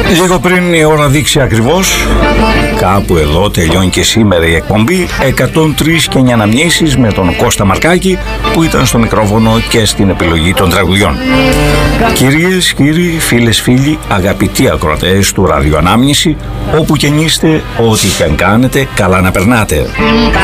Λίγο πριν η ώρα δείξει ακριβώς, κάπου εδώ τελειώνει και σήμερα η εκπομπή 103 και 9 αναμνήσεις με τον Κώστα Μαρκάκη, που ήταν στο μικρόφωνο και στην επιλογή των τραγουδιών. Κυρίες, κύριοι, φίλες, φίλοι, αγαπητοί ακροατές του Ραδιοανάμνηση, όπου και αν είστε, ό,τι και αν κάνετε, καλά να περνάτε.